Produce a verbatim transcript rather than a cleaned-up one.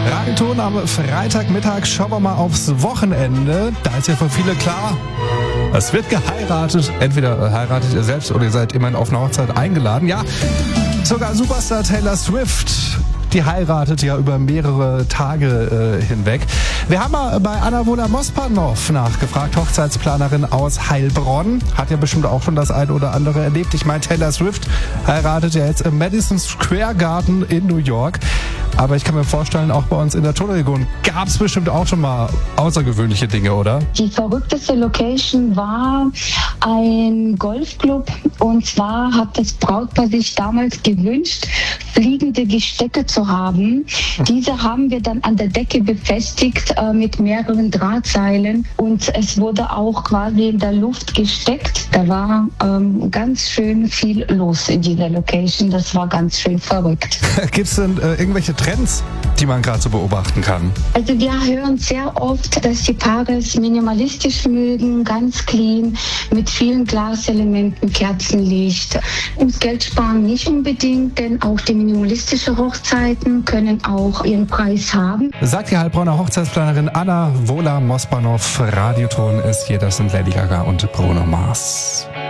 Radioton am Freitagmittag. Schauen wir mal aufs Wochenende. Da ist ja für viele klar, es wird geheiratet. Entweder heiratet ihr selbst oder ihr seid immerhin auf eine Hochzeit eingeladen. Ja, sogar Superstar Taylor Swift, die heiratet ja über mehrere Tage äh, hinweg. Wir haben mal bei Anna Wohler-Mospanov nachgefragt, Hochzeitsplanerin aus Heilbronn. Hat ja bestimmt auch schon das eine oder andere erlebt. Ich meine, Taylor Swift heiratet ja jetzt im Madison Square Garden in New York. Aber ich kann mir vorstellen, auch bei uns in der Tonregion gab es bestimmt auch schon mal außergewöhnliche Dinge, oder? Die verrückteste Location war ein Golfclub. Und zwar hat das Brautpaar sich damals gewünscht, fliegende Gestecke zu haben. Diese haben wir dann an der Decke befestigt äh, mit mehreren Drahtseilen. Und es wurde auch quasi in der Luft gesteckt. Da war ähm, ganz schön viel los in dieser Location. Das war ganz schön verrückt. Gibt es denn äh, irgendwelche Trends, die man gerade so beobachten kann? Also wir hören sehr oft, dass die Paare es minimalistisch mögen, ganz clean, mit vielen Glaselementen, Kerzenlicht. Ums Geld sparen nicht unbedingt, denn auch die minimalistische Hochzeiten können auch ihren Preis haben. Sagt die Heilbronner Hochzeitsplanerin Anna Wohler-Mospanov. Radioton ist hier, das sind Lady Gaga und Bruno Mars.